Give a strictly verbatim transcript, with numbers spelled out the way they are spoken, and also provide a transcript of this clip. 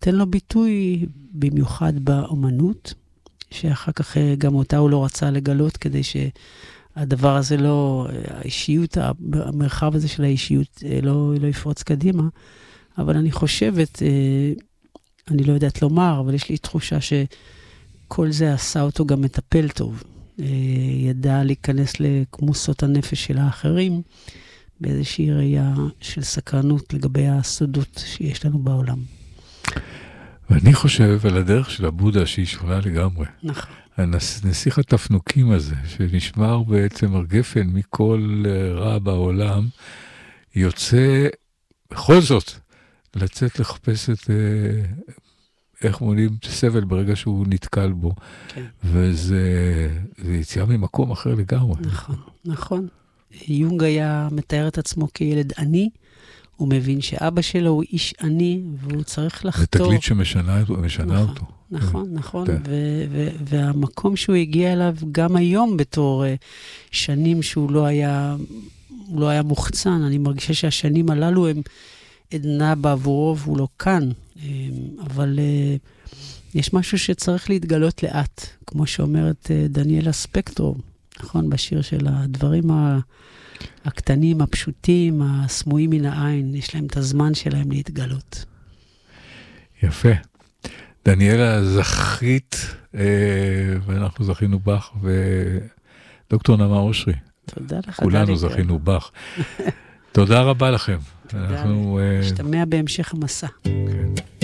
נותן לו ביטוי במיוחד באומנות, שאחר כך גם אותה הוא לא רצה לגלות, כדי שהדבר הזה לא, האישיות, המרחב הזה של האישיות לא, לא יפרוץ קדימה. אבל אני חושבת, אני לא יודעת לומר, אבל יש לי תחושה שכל זה עשה אותו גם מטפל טוב. ידע להיכנס לכמוסות הנפש של האחרים, באיזושהי ראייה של סקרנות לגבי הסודות שיש לנו בעולם. ואני חושב על הדרך של הבודה שהיא שונה לגמרי. נכון. הנסיך התפנוקים הזה, שנשמר בעצם הגפן מכל רע בעולם, יוצא בכל זאת לצאת לחפש את, איך מונים, את הסבל ברגע שהוא נתקל בו. כן. וזה יציאה ממקום אחר לגמרי. נכון, נכון. יונג היה מתאר את עצמו כילד עני, הוא מבין שאבא שלו הוא איש עני, והוא צריך לחתור. ותגלית שמשנה משנה נכון, אותו. נכון, נכון. ו- ו- והמקום שהוא הגיע אליו גם היום בתור שנים שהוא לא היה, הוא לא היה מוחצן. אני מרגישה שהשנים הללו הם עדנה בעבורו והוא לא כאן. אבל יש משהו שצריך להתגלות לאט, כמו שאומרת דניאלה ספקטור, נכון? בשיר של הדברים ה... הקטנים, הפשוטים, הסמויים מן העין, יש להם את הזמן שלהם להתגלות. יפה. דניאלה, זכית, ואנחנו זכינו בך, ודוקטור נעמה אושרי. תודה לך. כולנו זכינו בך. תודה רבה לכם. תודה. נשתמע בהמשך המסע. כן.